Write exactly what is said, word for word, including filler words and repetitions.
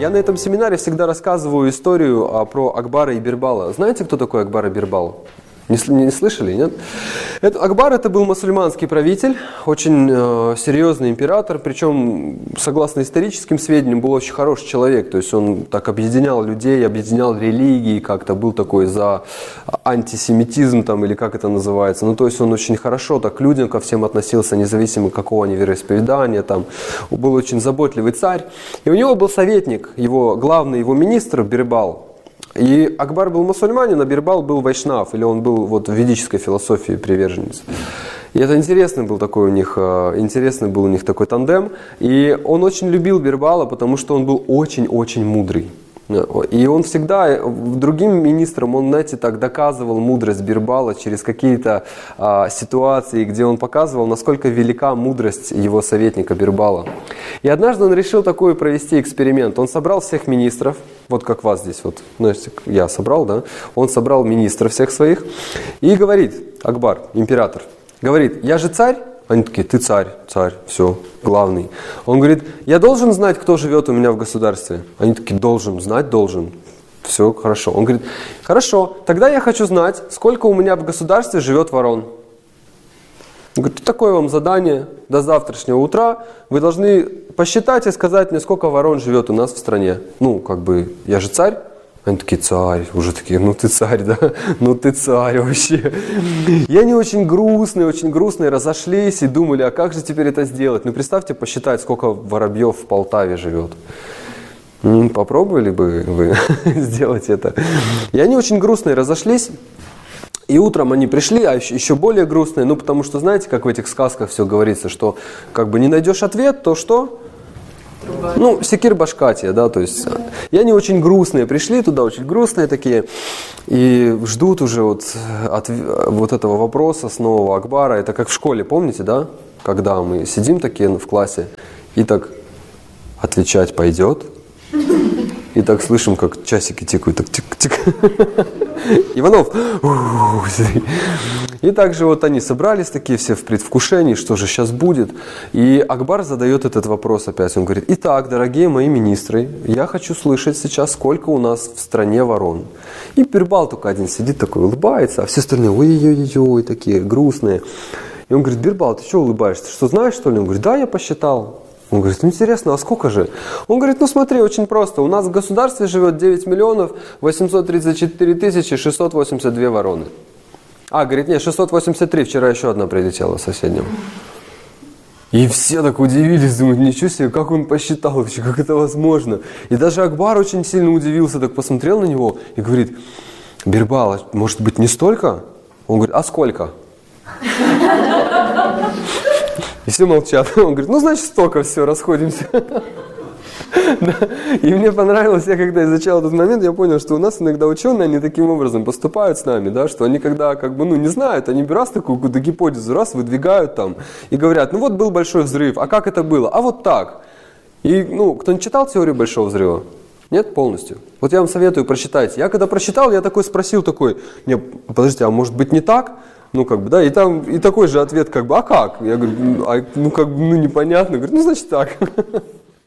Я на этом семинаре всегда рассказываю историю а, про Акбара и Бирбала. Знаете, кто такой Акбар и Бирбал? Не, не слышали, нет? Это, Акбар это был мусульманский правитель, очень э, серьезный император, причем, согласно историческим сведениям, был очень хороший человек. То есть он так объединял людей, объединял религии, как-то был такой за антисемитизм там, или как это называется. Ну, то есть он очень хорошо так к людям ко всем относился, независимо какого они вероисповедания. Там. Был очень заботливый царь. И у него был советник, его главный его министр Бирбал. И Акбар был мусульманин, а Бирбал был вайшнав, или он был вот в ведической философии приверженец. И это интересный был такой у них, интересный был у них такой тандем. И он очень любил Бирбала, потому что он был очень-очень мудрый. И он всегда, другим министрам, он, знаете, так доказывал мудрость Бирбала через какие-то а, ситуации, где он показывал, насколько велика мудрость его советника Бирбала. И однажды он решил такой провести эксперимент. Он собрал всех министров, вот как вас здесь, вот, знаете, я собрал, да? Он собрал министров всех своих и говорит, Акбар, император, говорит, я же царь? Они такие, ты царь, царь, все, главный. Он говорит, я должен знать, кто живет у меня в государстве? Они такие, должен, знать должен. Все, хорошо. Он говорит, хорошо, тогда я хочу знать, сколько у меня в государстве живет ворон. Он говорит, такое вам задание, до завтрашнего утра вы должны посчитать и сказать мне, сколько ворон живет у нас в стране. Ну, как бы, я же царь. Они такие, царь, уже такие, ну ты царь, да, ну ты царь вообще. И они очень грустные, очень грустные, разошлись и думали, а как же теперь это сделать? Ну представьте, посчитать, сколько воробьев в Полтаве живет. Попробовали бы вы сделать это? И они очень грустные разошлись. И утром они пришли, а еще, еще более грустные, ну потому что, знаете, как в этих сказках все говорится, что как бы не найдешь ответ, то что? Ну, секир башкатия, да, то есть. И они очень грустные, пришли туда, очень грустные такие, и ждут уже вот, от, вот этого вопроса с нового Акбара. Это как в школе, помните, да? Когда мы сидим такие в классе, и так отвечать пойдет, и так слышим, как часики тикают, так тик-тик. Иванов. И также вот они собрались такие все в предвкушении, что же сейчас будет. И Акбар задает этот вопрос опять. Он говорит, итак, дорогие мои министры, я хочу слышать сейчас, сколько у нас в стране ворон. И Бирбал только один сидит такой, улыбается, а все остальные ой-ой-ой, такие грустные. И он говорит, Бирбал, ты что улыбаешься? Что, знаешь, что ли? Он говорит, да, я посчитал. Он говорит, ну интересно, а сколько же? Он говорит, ну смотри, очень просто. У нас в государстве живет девять миллионов восемьсот тридцать четыре тысячи шестьсот восемьдесят две вороны. А, говорит, нет, шестьсот восемьдесят три, вчера еще одна прилетела соседним. И все так удивились, думают, ничего себе, как он посчитал вообще, как это возможно. И даже Акбар очень сильно удивился, так посмотрел на него и говорит, Бирбал, может быть не столько? Он говорит, а сколько? И все молчат. Он говорит, ну, значит, столько, все, расходимся. Да. И мне понравилось, я когда изучал этот момент, я понял, что у нас иногда ученые, они таким образом поступают с нами, да, что они когда как бы, ну, не знают, они раз такую какую-то гипотезу, раз выдвигают там и говорят, ну, вот был большой взрыв, а как это было? А вот так. И, ну, кто-нибудь читал теорию большого взрыва? Нет, полностью. Вот я вам советую прочитать. Я когда прочитал, я такой спросил, такой, не, подождите, а может быть не так? Ну, как бы, да, и там и такой же ответ, как бы, а как? Я говорю, ну, а, ну как бы, ну, непонятно. Говорит, ну, значит так.